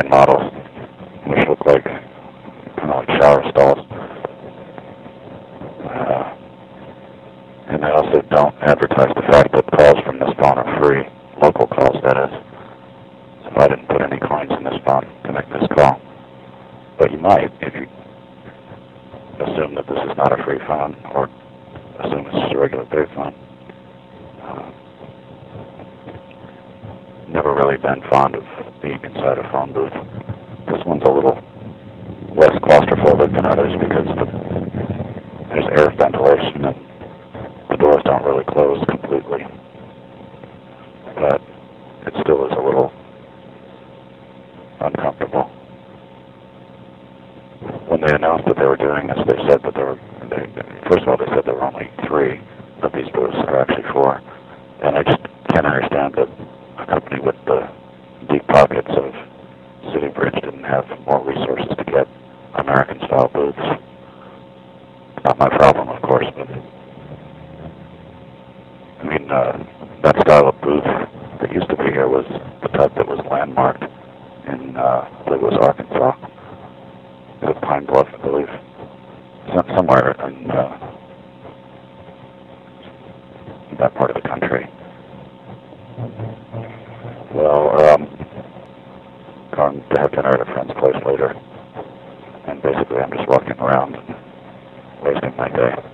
building models, which look like kind of like shower stalls. And they also don't advertise the fact that calls from this phone are free, local calls that is. So I didn't put any coins in this phone to make this call. But you might if you assume that this is not a free phone, or assume it's just a regular pay phone. Never really been fond of being inside a phone booth. This one's a little less claustrophobic than others because there's air ventilation and the doors don't really close completely. But it still is a little uncomfortable. When they announced that they were doing this, they said that first of all, they said there were only 3 of these booths. There are actually 4. And I just can't understand that a company with the deep pockets of City Bridge didn't have more resources to get American-style booths. Not my problem, of course, but I mean, that style of booth that used to be here was the type that was landmarked in, I believe it was Arkansas. It was Pine Bluff, I believe. Somewhere in that part of the country. Well, going to have dinner at a friend's place later. And basically I'm just walking around and wasting my day.